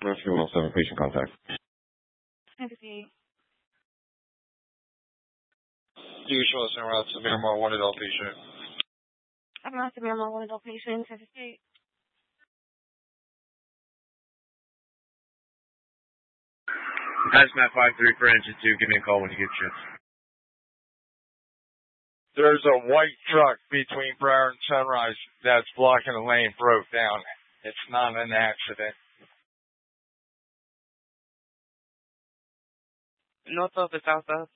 Rescue 107, patient contact. 58. Usual and route to Miramar, one adult patient. I'm not the Miramar, one adult patient, 58. Hazmat 5-3 for engine 2, give me a call when you get ships. There's a white truck between Briar and Sunrise that's blocking the lane, broke down. It's not an accident. North of the south of.